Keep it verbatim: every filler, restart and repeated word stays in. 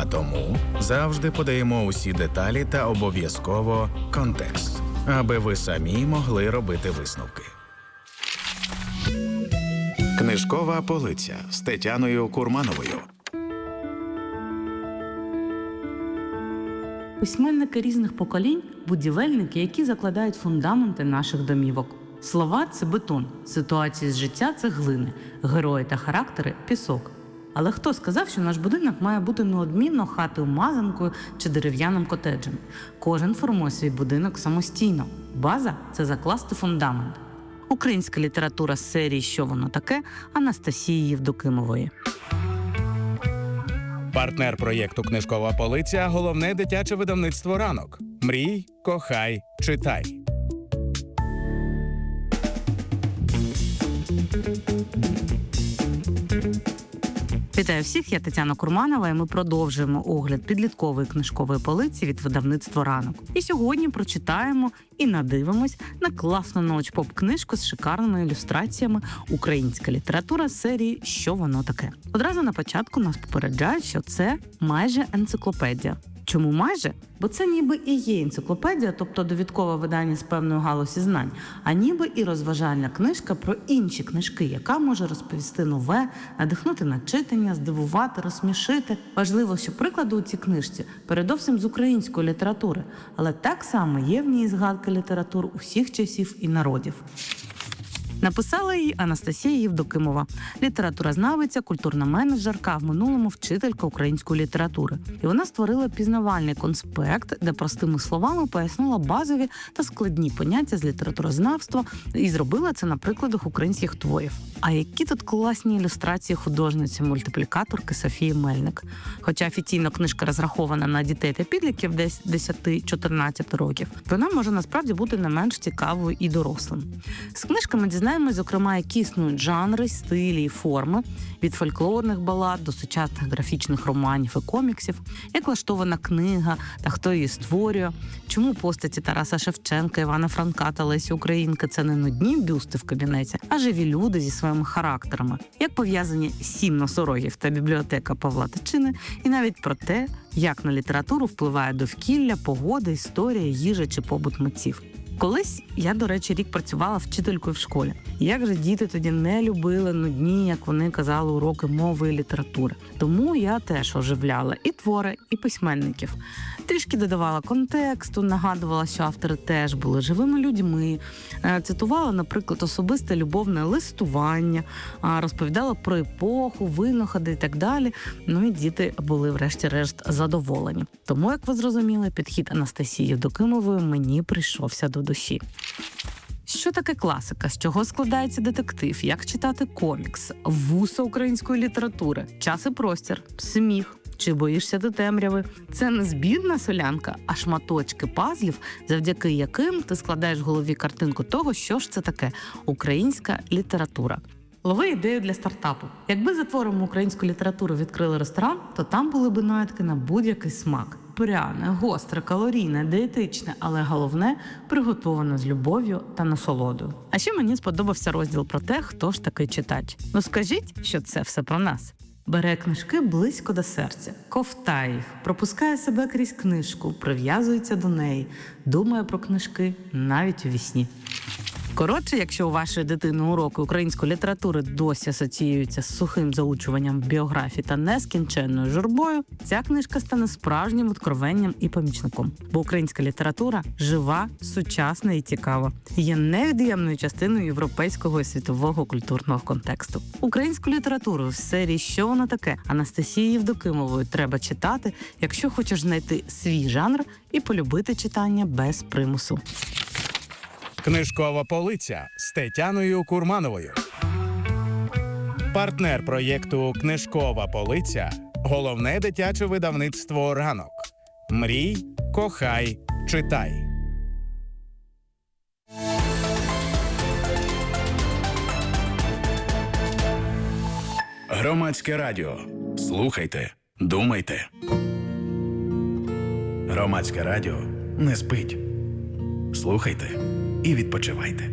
А тому завжди подаємо усі деталі та обов'язково контекст, аби ви самі могли робити висновки. Книжкова полиця з Тетяною Курмановою. Письменники різних поколінь – будівельники, які закладають фундаменти наших домівок. Слова – це бетон, ситуації з життя – це глини, герої та характери – пісок. Але хто сказав, що наш будинок має бути неодмінно хати-мазанкою чи дерев'яним котеджем? Кожен формує свій будинок самостійно. База – це закласти фундамент. Українська література з серії «Що воно таке» Анастасії Євдокимової. Партнер проєкту «Книжкова полиця» – головне дитяче видавництво «Ранок». Мрій, кохай, читай. Вітаю всіх, я Тетяна Курманова, і ми продовжуємо огляд підліткової книжкової полиці від видавництва «Ранок». І сьогодні прочитаємо і надивимось на класну научпоп-книжку з шикарними ілюстраціями «Українська література» з серії «Що воно таке?». Одразу на початку нас попереджають, що це майже енциклопедія. Чому майже? Бо це ніби і є енциклопедія, тобто довідкове видання з певної галузі знань, а ніби і розважальна книжка про інші книжки, яка може розповісти нове, надихнути на читання, здивувати, розсмішити. Важливо, що приклади у цій книжці передовсім з української літератури, але так само є в ній згадки літератур усіх часів і народів. Написала її Анастасія Євдокимова, літературознавиця, культурна менеджерка, а в минулому вчителька української літератури. І вона створила пізнавальний конспект, де простими словами пояснила базові та складні поняття з літературознавства і зробила це на прикладах українських творів. А які тут класні ілюстрації художниці-мультиплікаторки Софії Мельник. Хоча офіційно книжка розрахована на дітей та підлітків десь десять-чотирнадцять років, вона може насправді бути не менш цікавою і дорослим. З книжками дізнаємось, зокрема, які існують жанри, стилі і форми, від фольклорних балад до сучасних графічних романів і коміксів, як влаштована книга та хто її створює, чому постаті Тараса Шевченка, Івана Франка та Лесі Українки – це не нудні бюсти в кабінеті, а живі люди зі своїми характерами, як пов'язані «Сім носорогів» та бібліотека Павла Тичини, і навіть про те, як на літературу впливає довкілля, погода, історія, їжа чи побут митців. Колись я, до речі, рік працювала вчителькою в школі. Як же діти тоді не любили нудні, як вони казали, уроки мови і літератури. Тому я теж оживляла і твори, і письменників. Трішки додавала контексту, нагадувала, що автори теж були живими людьми, цитувала, наприклад, особисте любовне листування, розповідала про епоху, винаходи і так далі. Ну і діти були, врешті-решт, задоволені. Тому, як ви зрозуміли, підхід Анастасії Євдокимової мені прийшовся до душі. Що таке класика? З чого складається детектив? Як читати комікс? Вуса української літератури? Час і простір? Сміх? Чи боїшся ти темряви? Це не збірна солянка, а шматочки пазлів, завдяки яким ти складаєш в голові картинку того, що ж це таке українська література. Лови ідею для стартапу. Якби за творами української літератури відкрили ресторан, то там були б наїдки на будь-який смак. Пряне, гостре, калорійне, дієтичне, але головне – приготоване з любов'ю та насолодою. А ще мені сподобався розділ про те, хто ж такий читач. Ну скажіть, що це все про нас. Бере книжки близько до серця, ковтає їх, пропускає себе крізь книжку, прив'язується до неї, думає про книжки навіть у вісні. Коротше, якщо у вашої дитини уроки української літератури досі асоціюються з сухим заучуванням біографії та нескінченною журбою, ця книжка стане справжнім откровенням і помічником. Бо українська література жива, сучасна і цікава. Є невід'ємною частиною європейського і світового культурного контексту. Українську літературу в серії «Що воно таке?» Анастасії Євдокимової треба читати, якщо хочеш знайти свій жанр і полюбити читання без примусу. Книжкова полиця з Тетяною Курмановою. Партнер проєкту «Книжкова полиця» – головне дитяче видавництво «Ранок». Мрій, кохай, читай. Громадське радіо. Слухайте, думайте. Громадське радіо не спить. Слухайте і відпочивайте.